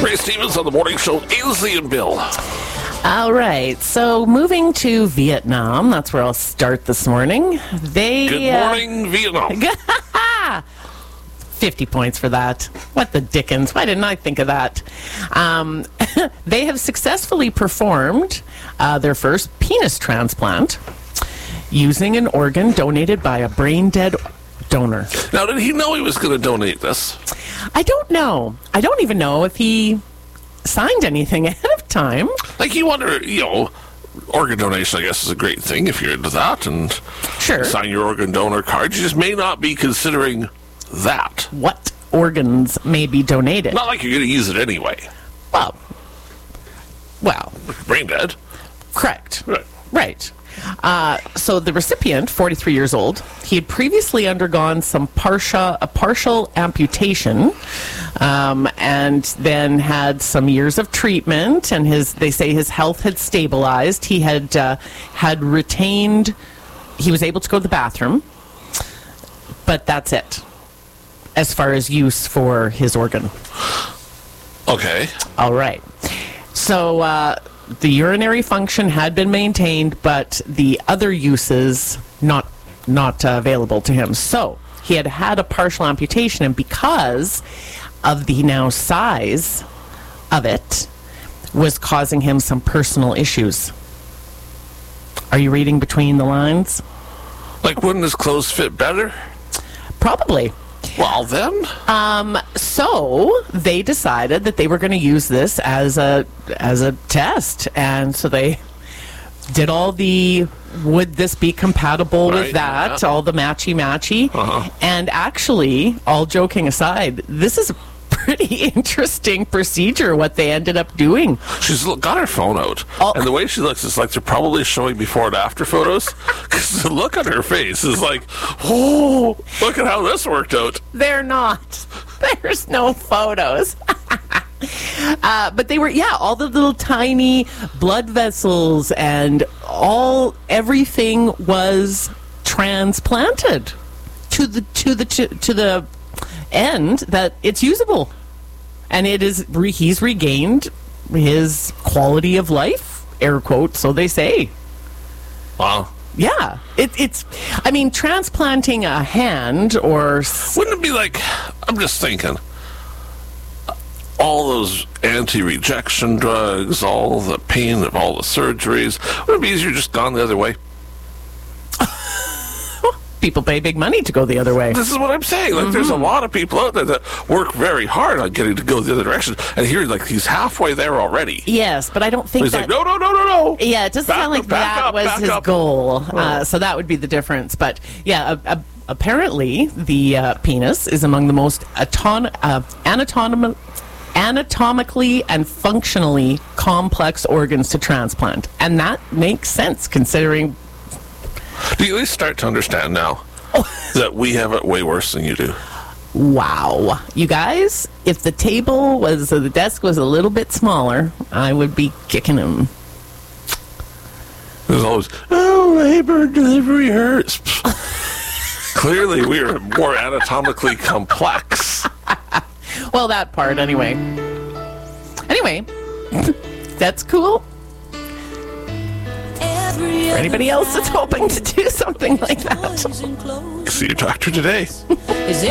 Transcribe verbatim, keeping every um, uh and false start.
Ray Stevens on the morning show. Ainsley and Bill. All right, so moving to Vietnam, that's where I'll start this morning. They Good morning, uh, Vietnam. fifty points for that. What the dickens? Why didn't I think of that? Um, they have successfully performed uh, their first penis transplant using an organ donated by a brain-dead donor. Now, did he know he was going to donate this? I don't know. I don't even know if he signed anything ahead of time. Like, you wonder, you know, organ donation, I guess, is a great thing if you're into that, and sure, sign your organ donor card. You just may not be considering that. What organs may be donated? Not like you're going to use it anyway. Well, well, brain dead. Correct. Right. Right. Uh, so the recipient, forty-three years old, he had previously undergone some partial, a partial amputation, um, and then had some years of treatment. And his, they say, his health had stabilized. He had uh, had retained. He was able to go to the bathroom, but that's it, as far as use for his organ. Okay. All right. So. Uh, The urinary function had been maintained, but the other uses not not uh, available to him. So he had had a partial amputation, and because of the now size of it, was causing him some personal issues. Are you reading between the lines? Like, wouldn't his clothes fit better? Probably. Well, then. Um, so they decided that they were going to use this as a as a test, and so they did all the would this be compatible right, with that, yeah. all the matchy matchy, uh-huh. and actually, all joking aside, this is a pretty interesting procedure. What they ended up doing. She's got her phone out, oh. and the way she looks is like they're probably showing before and after photos. Because the look on her face is like, oh, look at how this worked out. They're not. There's no photos. uh, but they were, yeah, all the little tiny blood vessels and all everything was transplanted to the to the to, to the end that it's usable, and it is re- he's regained his quality of life, air quotes, so they say. Wow. Yeah, it, it's, I mean, transplanting a hand or... Wouldn't it be like, I'm just thinking, all those anti-rejection drugs, all the pain of all the surgeries, would it be easier just gone the other way? People pay big money to go the other way. This is what I'm saying. Like, mm-hmm. There's a lot of people out there that work very hard on getting to go the other direction. And here, like, he's halfway there already. Yes, but I don't think he's that... like, no, no, no, no, no. Yeah, it doesn't back sound like up, back that up, was back his up. goal. Oh. Uh, so that would be the difference. But, yeah, uh, uh, apparently the uh, penis is among the most auton- uh, anatom- anatomically and functionally complex organs to transplant. And that makes sense, considering... Do you at least start to understand now that we have it way worse than you do? Wow. You guys, if the table was, uh, the desk was a little bit smaller, I would be kicking him. There's always, oh, labor and delivery hurts. Clearly, we are more anatomically complex. Well, that part, anyway. Anyway, that's cool. For anybody else that's hoping to do something like that. See your doctor today.